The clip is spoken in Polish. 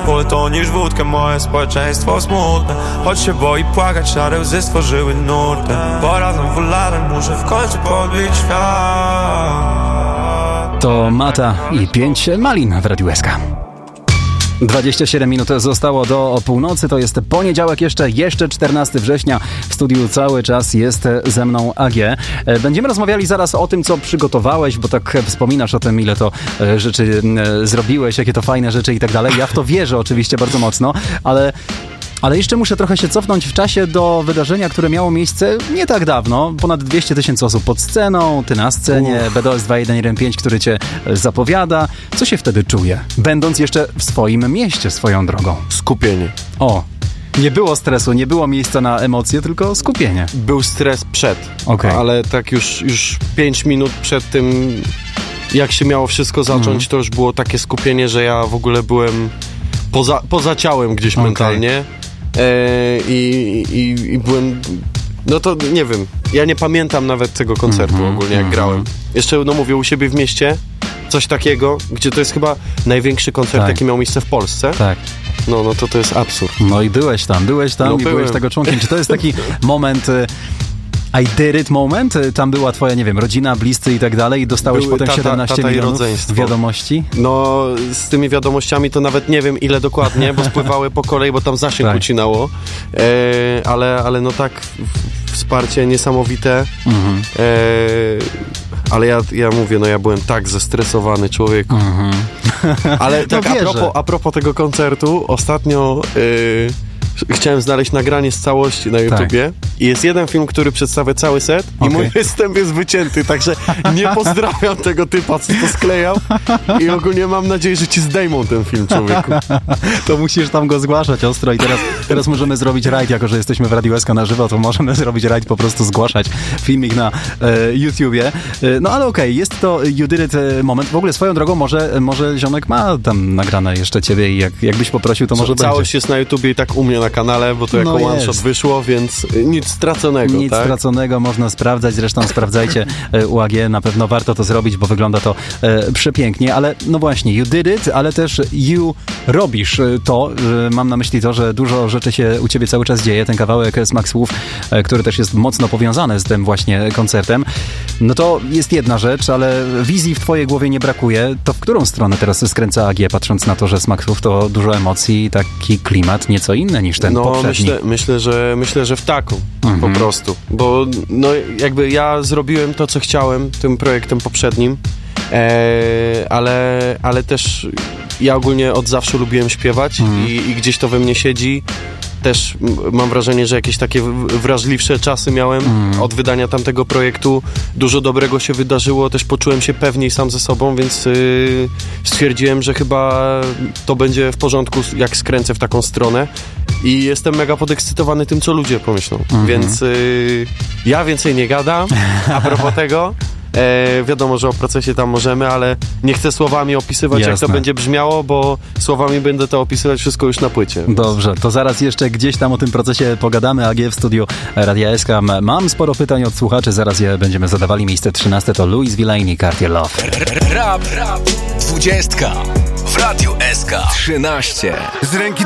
Wolę to niż wódkę, moje społeczeństwo smutne. Choć się boi płakać, szare łzy stworzyły nurtę. Bo razem wularem muszę w końcu podbić świat. To Mata i 5 malin w Radiu SK. 27 minut zostało do północy, to jest poniedziałek, jeszcze 14 września. W studiu cały czas jest ze mną AG. Będziemy rozmawiali zaraz o tym, co przygotowałeś, bo tak wspominasz o tym, ile to rzeczy zrobiłeś, jakie to fajne rzeczy i tak dalej. Ja w to wierzę oczywiście bardzo mocno, ale jeszcze muszę trochę się cofnąć w czasie do wydarzenia, które miało miejsce nie tak dawno. Ponad 200 000 osób pod sceną, ty na scenie, BDOS 2115, który cię zapowiada. Co się wtedy czuje? Będąc jeszcze w swoim mieście, swoją drogą. Skupienie. O, nie było stresu, nie było miejsca na emocje, tylko skupienie. Był stres przed, ale tak już 5 minut przed tym, jak się miało wszystko zacząć, to już było takie skupienie, że ja w ogóle byłem poza ciałem gdzieś mentalnie. I byłem, no to nie wiem, ja nie pamiętam nawet tego koncertu ogólnie, jak grałem. Jeszcze, no mówię, u siebie w mieście, coś takiego, gdzie to jest chyba największy koncert, jaki miał miejsce w Polsce. Tak. No to jest absurd. No i byłeś tam i byłeś tego członkiem. Czy to jest taki moment... I did it moment? Tam była twoja, nie wiem, rodzina, bliscy i tak dalej i dostałeś potem 17 milionów wiadomości? No, z tymi wiadomościami to nawet nie wiem ile dokładnie, bo spływały po kolei, bo tam zasięg ucinało. Ale no tak, wsparcie niesamowite. Ale ja mówię, no ja byłem tak zestresowany człowieku. Ale tak a propos tego koncertu, ostatnio... chciałem znaleźć nagranie z całości na YouTubie i jest jeden film, który przedstawia cały set i mój występ jest wycięty, także nie pozdrawiam tego typa, co to sklejał i ogólnie mam nadzieję, że ci zdejmą ten film, człowieku. To musisz tam go zgłaszać ostro i teraz możemy zrobić rajd, jako że jesteśmy w Radiu SK na żywo, to możemy zrobić rajd, po prostu zgłaszać filmik na YouTubie. No ale okej, jest to You Did It moment. W ogóle swoją drogą może ziomek ma tam nagrane jeszcze ciebie i jakbyś poprosił, to może będzie. Całość jest na YouTubie i tak u mnie na kanale, bo to jako one shot wyszło, więc nic straconego. Nic straconego, można sprawdzać, zresztą sprawdzajcie UAG, na pewno warto to zrobić, bo wygląda to przepięknie, ale no właśnie, you did it, ale też you robisz to, mam na myśli to, że dużo rzeczy się u ciebie cały czas dzieje, ten kawałek Smak Słów, który też jest mocno powiązany z tym właśnie koncertem, no to jest jedna rzecz, ale wizji w twojej głowie nie brakuje, to w którą stronę teraz skręca AG, patrząc na to, że Smak Słów to dużo emocji, taki klimat nieco inny niż ten poprzedni. Myślę, że w taką po prostu, bo no jakby ja zrobiłem to, co chciałem tym projektem poprzednim, ale też ja ogólnie od zawsze lubiłem śpiewać i gdzieś to we mnie siedzi. Też mam wrażenie, że jakieś takie wrażliwsze czasy miałem od wydania tamtego projektu. Dużo dobrego się wydarzyło, też poczułem się pewniej sam ze sobą, więc stwierdziłem, że chyba to będzie w porządku, jak skręcę w taką stronę. I jestem mega podekscytowany tym, co ludzie pomyślą. Więc ja więcej nie gadam a propos tego. Wiadomo, że o procesie tam możemy, ale nie chcę słowami opisywać, jak to będzie brzmiało, bo słowami będę to opisywać wszystko już na płycie. Dobrze, to zaraz jeszcze gdzieś tam o tym procesie pogadamy. AG w studiu Radia SK. Mam sporo pytań od słuchaczy, zaraz je będziemy zadawali. Miejsce 13 to Louis Villaini, Cartier Love. Rap 20 w Radiu SK 13. Z ręki